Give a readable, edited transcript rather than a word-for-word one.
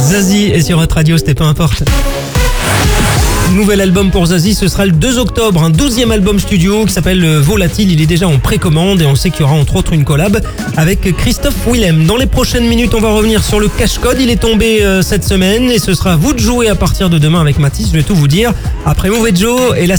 Zazie est sur Hot Radio, c'était peu importe. Nouvel album pour Zazie, ce sera le 2 octobre, un 12e album studio qui s'appelle Volatile. Il est déjà en précommande et on sait qu'il y aura entre autres une collab avec Christophe Willem. Dans les prochaines minutes, on va revenir sur le cache-code. Il est tombé cette semaine et ce sera à vous de jouer à partir de demain avec Mathis, je vais tout vous dire. Après Mauvais Joe et la